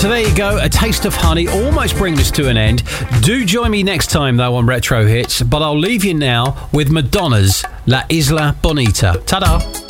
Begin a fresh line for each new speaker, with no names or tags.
So there you go, a taste of honey, almost bringing us to an end. Do join me next time, though, on Retro Hits, but I'll leave you now with Madonna's La Isla Bonita. Ta-da!